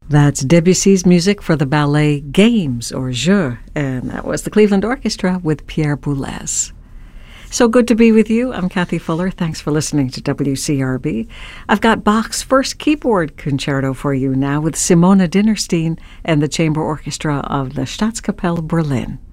That's Debussy's music for the ballet Games, or Jeux, and that was the Cleveland Orchestra with Pierre Boulez. So good to be with you. I'm Kathy Fuller. Thanks for listening to WCRB. I've got Bach's first keyboard concerto for you now with Simona Dinnerstein and the Chamber Orchestra of the Staatskapelle Berlin.